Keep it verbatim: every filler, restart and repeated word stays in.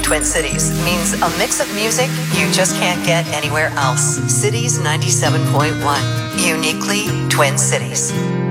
Twin Cities means a mix of music you just can't get anywhere else. Cities ninety-seven point one. Uniquely Twin Cities.